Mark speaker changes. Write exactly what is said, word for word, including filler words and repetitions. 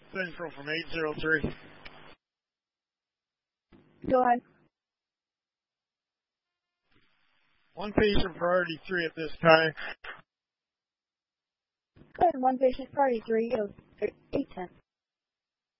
Speaker 1: Central from eight zero three.
Speaker 2: Go ahead.
Speaker 1: One patient, priority three at this time.
Speaker 2: Go ahead, one patient, priority three, oh, eight ten.